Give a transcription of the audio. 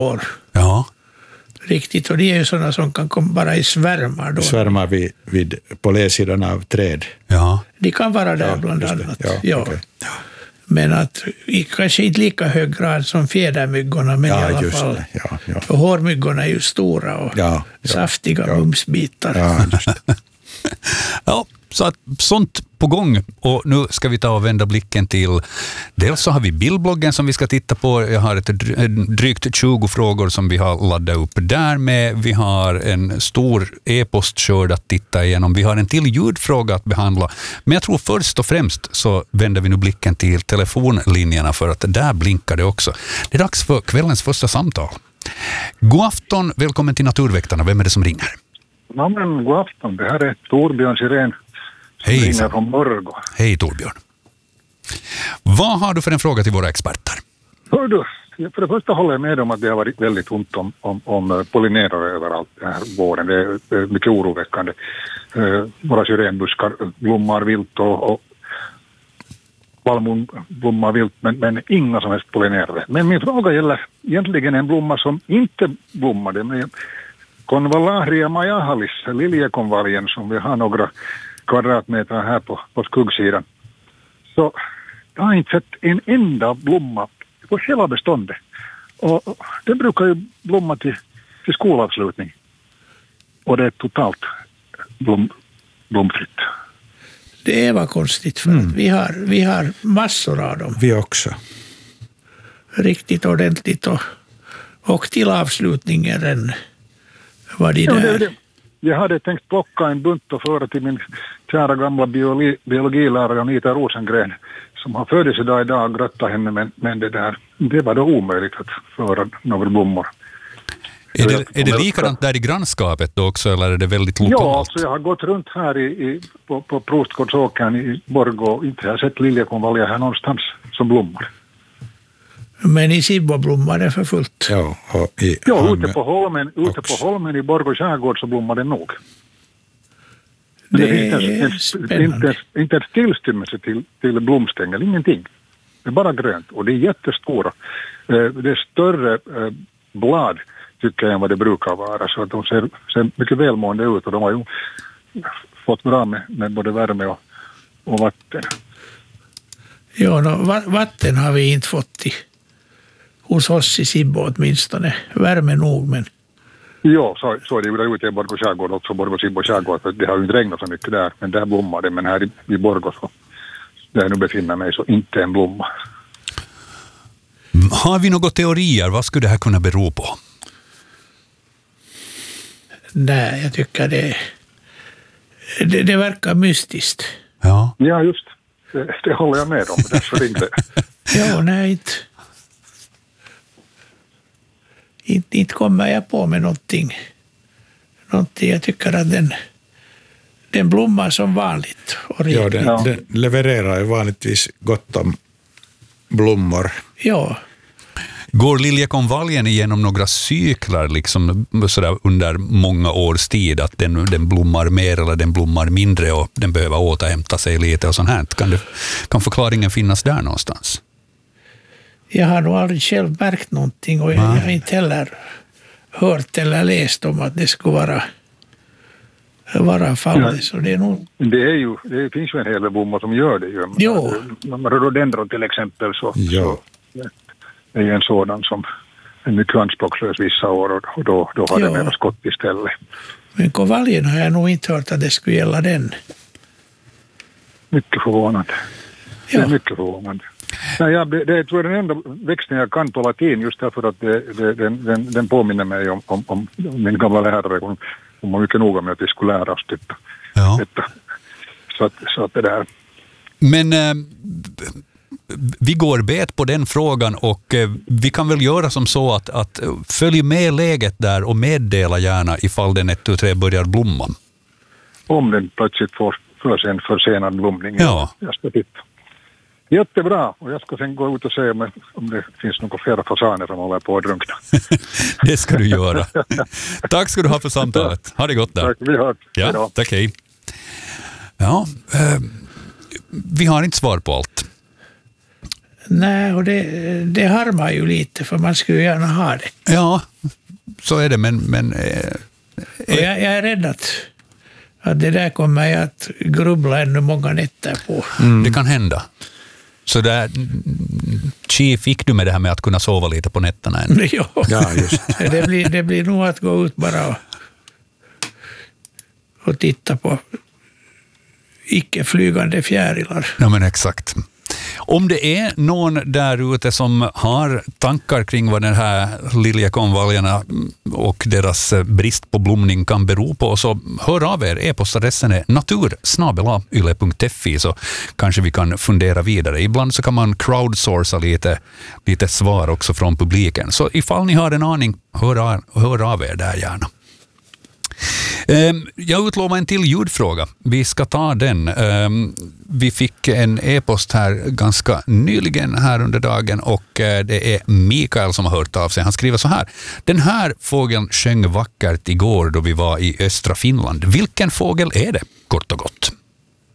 år. Ja. Riktigt, och det är ju sådana som kan komma bara i svärmar då. Svärmar på ledsidan av träd. Ja. De kan vara där bland annat. Ja. Okay. Men att kanske inte lika hög grad som fjädermyggorna, men i alla fall. Ja. Och hårmyggorna är ju stora och saftiga mumsbitar. Ja, just det. Ja, så att sånt på gång. Och nu ska vi ta och vända blicken till, dels så har vi bildbloggen som vi ska titta på. Jag har ett drygt 20 frågor som vi har laddat upp där med. Vi har en stor e-postskörd att titta igenom. Vi har en till ljudfråga att behandla. Men jag tror först och främst så vänder vi nu blicken till telefonlinjerna, för att där blinkar det också. Det är dags för kvällens första samtal. God afton, välkommen till Naturväktarna. Vem är det som ringer? Ja, men god afton. Det här är Torbjörn Sirén som ringer från Borgå. Hej Torbjörn. Vad har du för en fråga till våra experter? Hör du, för det första håller jag med om att det har varit väldigt ont om pollinerare överallt den här våren. Det är mycket oroväckande. Våra syrenbuskar blommar vilt och vallmon blommar vilt, men inga som helst pollinerare. Men min fråga gäller egentligen en blomma som inte blommade med Convallaria majahalis, liljekonvaljen, som vi har några kvadratmeter här på skuggsidan. Så jag har inte sett en enda blomma på hela beståndet. Och det brukar ju blomma till skolavslutning. Och det är totalt blomfritt. Det var konstigt, för att vi har massor av dem. Vi också. Riktigt ordentligt, och till avslutningen än var det där. Jag hade tänkt plocka en bunt och föra till min kära gamla biologilärare Anita Rosengren, som har födelsedag idag, och gratta henne, men det var då omöjligt att föra några blommor. Är det likadant där i grannskapet då också, eller är det väldigt lokalt? Ja, alltså jag har gått runt här på Prostgårdsåkern i Borgå, inte har sett liljekonvaljer här någonstans som blommar. Men i Sibbo blommar det för fullt. Ute på holmen i Borgå skärgård så blommar det nog. Det är spännande. Inte ett tillstymmelse till blomstängel, ingenting. Det är bara grönt och det är jättestora. Det är större blad tycker jag än vad det brukar vara, så att de ser mycket välmående ut, och de har ju fått bra med både värme och vatten. Ja, vatten har vi inte fått hos oss i Sibbo åtminstone. Värme nog, men... Ja, så är det ju där ute i Borgå skärgård också, Borgå-Sibbo skärgård, för det har ju inte regnat så mycket där, men där blommar det, men här i Borgå, så där jag nu befinner mig, så inte en blomma. Har vi några teorier? Vad skulle det här kunna bero på? Nej, jag tycker det verkar mystiskt. Ja, just det håller jag med om. Därför ringde. Ja, nej, inte kommer jag på med någonting. Jag tycker att den blommar som vanligt. Ja, den levererar ju vanligtvis gott om blommor. Ja. Går liljekonvaljen igenom några cyklar liksom sådär under många års tid, att den blommar mer eller den blommar mindre och den behöver återhämta sig lite och sånt här? Kan förklaringen finnas där någonstans? Jag har nog aldrig själv märkt någonting, och jag har inte heller hört eller läst om att det skulle vara fallet. Så det är nog... Det finns ju en hel del blommor som gör det ju. Jo. Rhododendron till exempel, så det är ju en sådan som är mycket anspråkslös vissa år, och då har det mera skott istället. Men konvaljen har jag nog inte hört att det skulle gälla den. Mycket förvånande. Ja. Det är mycket förvånande. Nej, det tror jag är den enda växten jag kan på latin, just därför att den påminner mig om min gamla lärare. Hon var mycket noga med att vi skulle lära oss detta. Så att det där... Men... vi går bet på den frågan, och vi kan väl göra som så att följ med läget där och meddela gärna ifall den 1, 2, 3 börjar blomma. Om den plötsligt får en försenad blomning. Ja. Jag ska titta. Jättebra, och jag ska sen gå ut och se om det finns några flera fasaner som håller på att drunkna. Det ska du göra. Tack ska du ha för samtalet. Ha det gott där. Tack, vi hörs. Ja, tack, hej. Ja, vi har inte svar på allt. Nej, och det harmar ju lite, för man skulle gärna ha det. Ja, så är det, men och jag är rädd att det där kommer jag att grubbla ännu många nätter på. Det kan hända. Så där, fick du med det här med att kunna sova lite på nätterna än? Ja, just. Det blir nog att gå ut bara och titta på icke-flygande fjärilar. Ja, men exakt. Om det är någon där ute som har tankar kring vad den här liljekonvaljerna och deras brist på blomning kan bero på, så hör av er. E-postadressen är natur@yle.fi, så kanske vi kan fundera vidare. Ibland så kan man crowdsourca lite svar också från publiken. Så ifall ni har en aning, hör av er där gärna. Jag utlovar en till ljudfråga. Vi ska ta den. Vi fick en e-post här ganska nyligen här under dagen, och det är Mikael som har hört av sig. Han skriver så här: den här fågeln sjöng vackert igår då vi var i östra Finland. Vilken fågel är det, kort och gott?